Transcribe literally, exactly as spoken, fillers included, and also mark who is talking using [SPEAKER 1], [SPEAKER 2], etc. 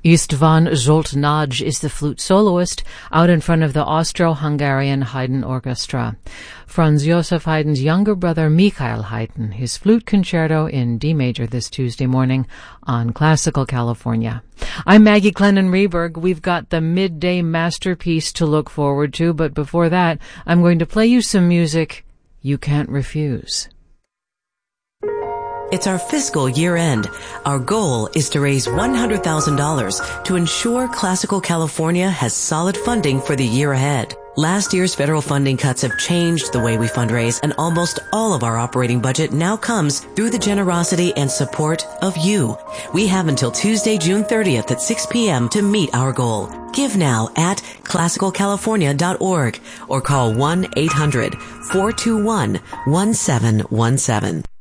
[SPEAKER 1] Istvan Zsoltnaj is the flute soloist out in front of the Austro-Hungarian Haydn Orchestra. Franz Joseph Haydn's younger brother Mikhail Haydn, his flute concerto in D major this Tuesday morning on Classical California. I'm Maggie Clennon-Reberg. We've got the midday masterpiece to look forward to, but before that, I'm going to play you some music you can't refuse.
[SPEAKER 2] It's our fiscal year end. Our goal is to raise one hundred thousand dollars to ensure Classical California has solid funding for the year ahead. Last year's federal funding cuts have changed the way we fundraise, and almost all of our operating budget now comes through the generosity and support of you. We have until Tuesday, June thirtieth at six p.m. to meet our goal. Give now at classical california dot org or call one eight hundred four two one one seven one seven.